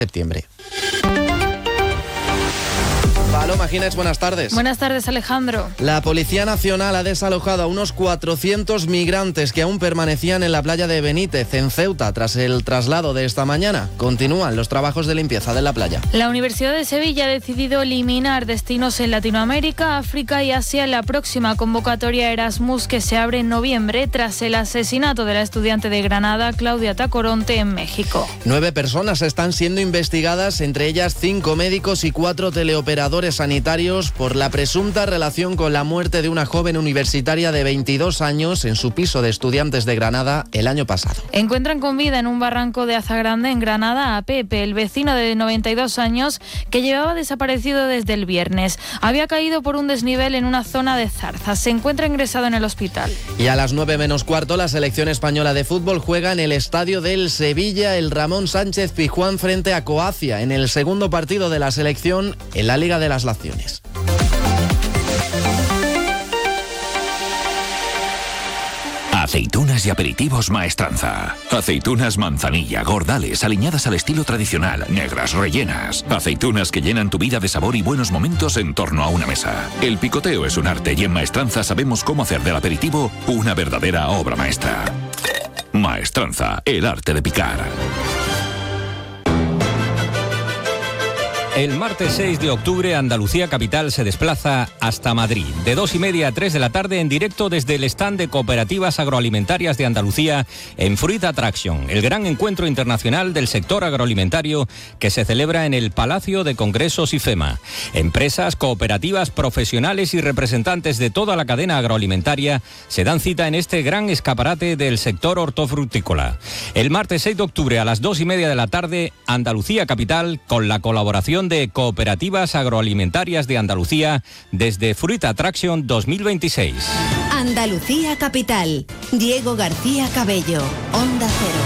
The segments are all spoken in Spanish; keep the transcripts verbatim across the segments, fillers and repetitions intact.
septiembre. Paloma Ginés, buenas tardes. Buenas tardes, Alejandro. La Policía Nacional ha desalojado a unos cuatrocientos migrantes que aún permanecían en la playa de Benítez, en Ceuta, tras el traslado de esta mañana. Continúan los trabajos de limpieza de la playa. La Universidad de Sevilla ha decidido eliminar destinos en Latinoamérica, África y Asia en la próxima convocatoria Erasmus que se abre en noviembre tras el asesinato de la estudiante de Granada, Claudia Tacoronte, en México. Nueve personas están siendo investigadas, entre ellas cinco médicos y cuatro teleoperadores sanitarios, por la presunta relación con la muerte de una joven universitaria de veintidós años en su piso de estudiantes de Granada el año pasado. Encuentran con vida en un barranco de Azagrande, en Granada, a Pepe, el vecino de noventa y dos años que llevaba desaparecido desde el viernes. Había caído por un desnivel en una zona de Zarza. Se encuentra ingresado en el hospital. Y a las nueve menos cuarto, la selección española de fútbol juega en el estadio del Sevilla el Ramón Sánchez Pizjuán frente a Croacia en el segundo partido de la selección en la Liga de las Naciones. Aceitunas y aperitivos Maestranza. Aceitunas manzanilla, gordales, aliñadas al estilo tradicional, negras, rellenas. Aceitunas que llenan tu vida de sabor y buenos momentos en torno a una mesa. El picoteo es un arte y en Maestranza sabemos cómo hacer del aperitivo una verdadera obra maestra. Maestranza, el arte de picar. El martes seis de octubre, Andalucía Capital se desplaza hasta Madrid. De dos y media a tres de la tarde, en directo desde el stand de Cooperativas Agroalimentarias de Andalucía en Fruit Attraction, el gran encuentro internacional del sector agroalimentario que se celebra en el Palacio de Congresos IFEMA. Empresas, cooperativas, profesionales y representantes de toda la cadena agroalimentaria se dan cita en este gran escaparate del sector hortofrutícola. El martes seis de octubre a las dos y media de la tarde, Andalucía Capital, con la colaboración de Cooperativas Agroalimentarias de Andalucía desde Fruit Attraction dos mil veintiséis. Andalucía Capital. Diego García Cabello, Onda Cero.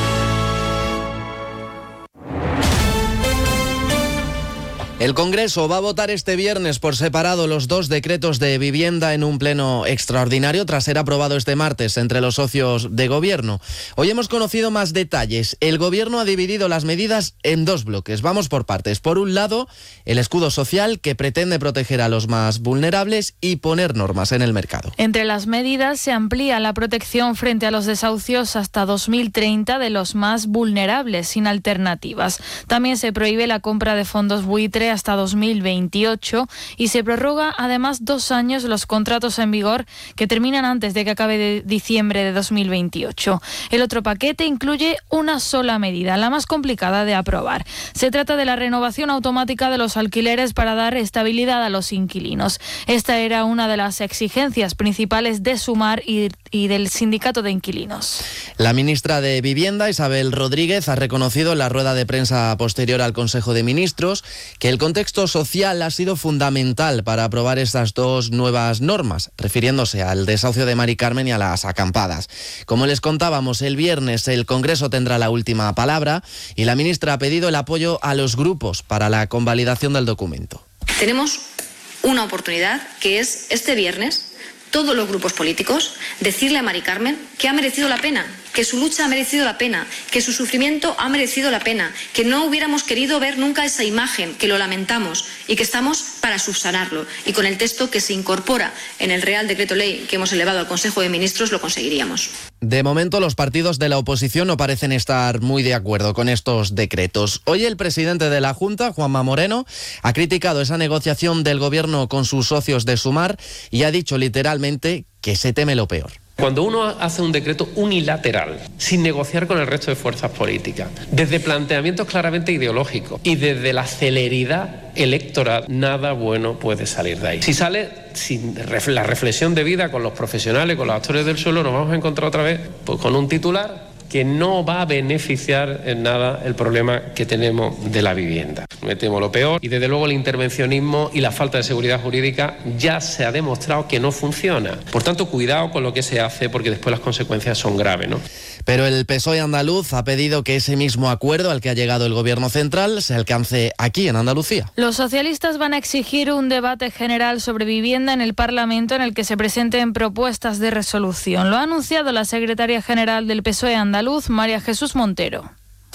El Congreso va a votar este viernes por separado los dos decretos de vivienda en un pleno extraordinario tras ser aprobado este martes entre los socios de gobierno. Hoy hemos conocido más detalles. El gobierno ha dividido las medidas en dos bloques. Vamos por partes. Por un lado, el escudo social, que pretende proteger a los más vulnerables y poner normas en el mercado. Entre las medidas se amplía la protección frente a los desahucios hasta dos mil treinta de los más vulnerables sin alternativas. También se prohíbe la compra de fondos buitre hasta dos mil veintiocho y se prorroga además dos años los contratos en vigor que terminan antes de que acabe de diciembre de dos mil veintiocho. El otro paquete incluye una sola medida, la más complicada de aprobar. Se trata de la renovación automática de los alquileres para dar estabilidad a los inquilinos. Esta era una de las exigencias principales de Sumar y, y del Sindicato de Inquilinos. La ministra de Vivienda, Isabel Rodríguez, ha reconocido en la rueda de prensa posterior al Consejo de Ministros que el contexto social ha sido fundamental para aprobar estas dos nuevas normas, refiriéndose al desahucio de Mari Carmen y a las acampadas. Como les contábamos, el viernes el Congreso tendrá la última palabra y la ministra ha pedido el apoyo a los grupos para la convalidación del documento. Tenemos una oportunidad que es este viernes, todos los grupos políticos, decirle a Mari Carmen que ha merecido la pena, que su lucha ha merecido la pena, que su sufrimiento ha merecido la pena, que no hubiéramos querido ver nunca esa imagen, que lo lamentamos y que estamos para subsanarlo. Y con el texto que se incorpora en el Real Decreto Ley que hemos elevado al Consejo de Ministros lo conseguiríamos. De momento, los partidos de la oposición no parecen estar muy de acuerdo con estos decretos. Hoy el presidente de la Junta, Juanma Moreno, ha criticado esa negociación del Gobierno con sus socios de Sumar y ha dicho literalmente que se teme lo peor. Cuando uno hace un decreto unilateral, sin negociar con el resto de fuerzas políticas, desde planteamientos claramente ideológicos y desde la celeridad electoral, nada bueno puede salir de ahí. Si sale sin la reflexión debida con los profesionales, con los actores del suelo, nos vamos a encontrar otra vez pues, con un titular que no va a beneficiar en nada el problema que tenemos de la vivienda. Me temo lo peor y desde luego el intervencionismo y la falta de seguridad jurídica ya se ha demostrado que no funciona. Por tanto, cuidado con lo que se hace porque después las consecuencias son graves, ¿no? Pero el P S O E andaluz ha pedido que ese mismo acuerdo al que ha llegado el Gobierno central se alcance aquí en Andalucía. Los socialistas van a exigir un debate general sobre vivienda en el Parlamento en el que se presenten propuestas de resolución. Lo ha anunciado la secretaria general del P S O E andaluz, María Jesús Montero.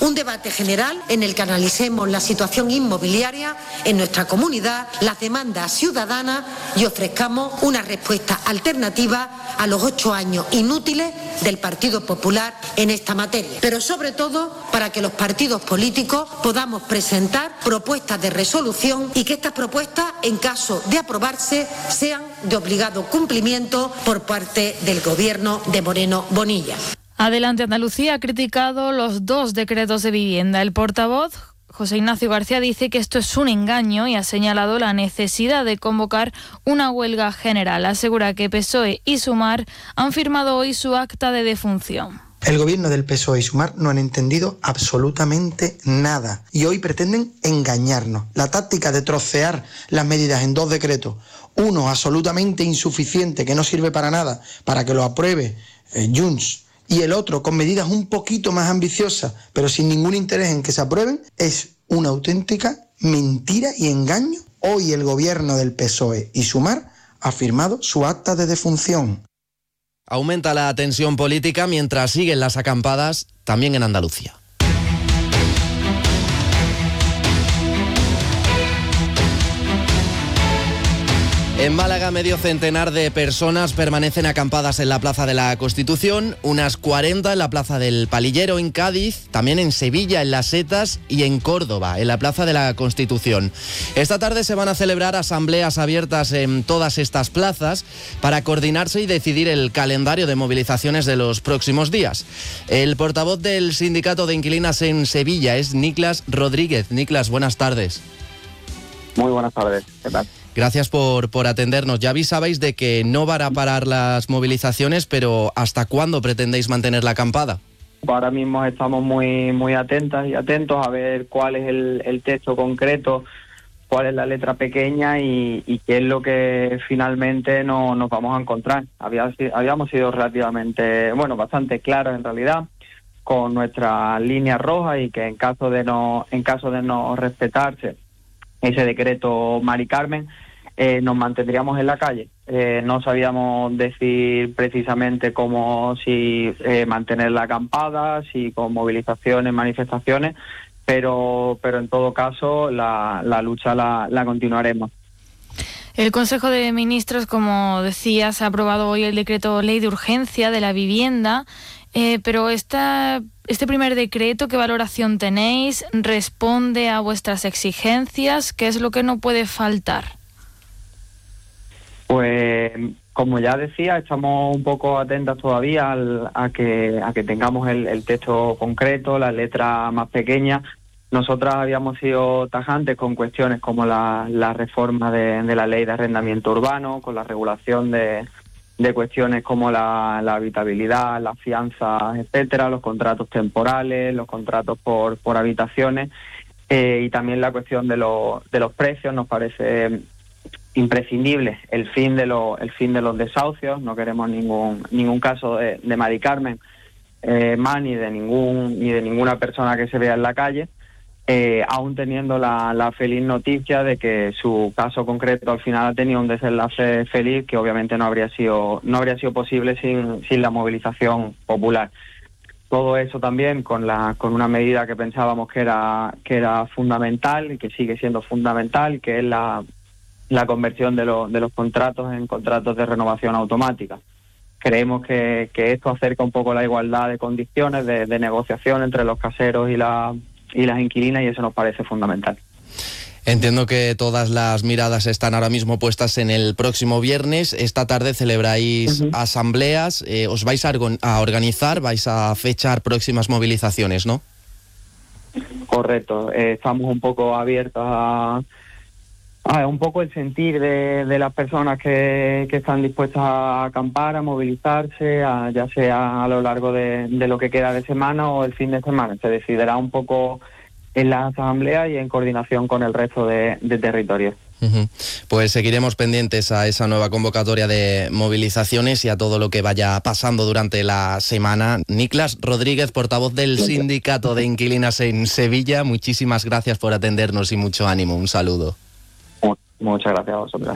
Un debate general en el que analicemos la situación inmobiliaria en nuestra comunidad, las demandas ciudadanas y ofrezcamos una respuesta alternativa a los ocho años inútiles del Partido Popular en esta materia. Pero sobre todo para que los partidos políticos podamos presentar propuestas de resolución y que estas propuestas, en caso de aprobarse, sean de obligado cumplimiento por parte del Gobierno de Moreno Bonilla. Adelante Andalucía ha criticado los dos decretos de vivienda. El portavoz, José Ignacio García, dice que esto es un engaño y ha señalado la necesidad de convocar una huelga general. Asegura que P S O E y Sumar han firmado hoy su acta de defunción. El gobierno del P S O E y Sumar no han entendido absolutamente nada y hoy pretenden engañarnos. La táctica de trocear las medidas en dos decretos, uno absolutamente insuficiente que no sirve para nada, para que lo apruebe eh, Junts, y el otro con medidas un poquito más ambiciosas, pero sin ningún interés en que se aprueben, es una auténtica mentira y engaño. Hoy el gobierno del P S O E y Sumar ha firmado su acta de defunción. Aumenta la tensión política mientras siguen las acampadas también en Andalucía. En Málaga, medio centenar de personas permanecen acampadas en la Plaza de la Constitución, unas cuarenta en la Plaza del Palillero en Cádiz, también en Sevilla, en Las Setas y en Córdoba, en la Plaza de la Constitución. Esta tarde se van a celebrar asambleas abiertas en todas estas plazas para coordinarse y decidir el calendario de movilizaciones de los próximos días. El portavoz del Sindicato de Inquilinas en Sevilla es Niklas Rodríguez. Niklas, buenas tardes. Muy buenas tardes, ¿qué tal? Gracias por, por atendernos. Ya avisabais de que no van a parar las movilizaciones, pero ¿hasta cuándo pretendéis mantener la acampada? Ahora mismo estamos muy muy atentas y atentos a ver cuál es el, el texto concreto, cuál es la letra pequeña y, y qué es lo que finalmente no, nos vamos a encontrar. Había, habíamos sido relativamente, bueno, bastante claros en realidad con nuestra línea roja y que en caso de no, en caso de no respetarse ese decreto Mari Carmen, eh, nos mantendríamos en la calle. Eh, no sabíamos decir precisamente cómo, si eh, mantener la acampada, si con movilizaciones, manifestaciones, pero pero en todo caso la, la lucha la, la continuaremos. El Consejo de Ministros, como decías, ha aprobado hoy el decreto Ley de Urgencia de la Vivienda, eh, pero esta, este primer decreto, ¿qué valoración tenéis? ¿Responde a vuestras exigencias? ¿Qué es lo que no puede faltar? Pues, como ya decía, estamos un poco atentas todavía al, a que a que tengamos el, el texto concreto, la letra más pequeña. Nosotras habíamos sido tajantes con cuestiones como la, la reforma de, de la ley de arrendamiento urbano, con la regulación de, de cuestiones como la, la habitabilidad, las fianzas, etcétera, los contratos temporales, los contratos por, por habitaciones, eh, y también la cuestión de, lo, de los precios. Nos parece imprescindible el fin de lo, el fin de los desahucios. No queremos ningún ningún caso de, de Mari Carmen, eh, más ni de ningún ni de ninguna persona que se vea en la calle. Eh, aún teniendo la, la feliz noticia de que su caso concreto al final ha tenido un desenlace feliz, que obviamente no habría sido no habría sido posible sin, sin la movilización popular. Todo eso también con la con una medida que pensábamos que era que era fundamental y que sigue siendo fundamental, que es la la conversión de, lo, de los contratos en contratos de renovación automática. Creemos que, que esto acerca un poco la igualdad de condiciones de, de negociación entre los caseros y la y las inquilinas, y eso nos parece fundamental. Entiendo que todas las miradas están ahora mismo puestas en el próximo viernes. Esta tarde celebráis uh-huh. asambleas, eh, os vais a, a organizar, vais a fechar próximas movilizaciones, ¿no? Correcto, eh, estamos un poco abiertos a, a un poco el sentir de, de las personas que, que están dispuestas a acampar, a movilizarse, a, ya sea a lo largo de, de lo que queda de semana o el fin de semana. Se decidirá un poco en la asamblea y en coordinación con el resto de, de territorios. Uh-huh. Pues seguiremos pendientes a esa nueva convocatoria de movilizaciones y a todo lo que vaya pasando durante la semana. Niklas Rodríguez, portavoz del Sindicato de Inquilinas en Sevilla, muchísimas gracias por atendernos y mucho ánimo. Un saludo. Muchas gracias a vosotras.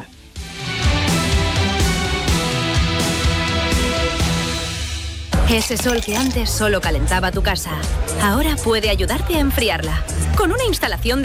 Ese sol que antes solo calentaba tu casa, ahora puede ayudarte a enfriarla. Con una instalación de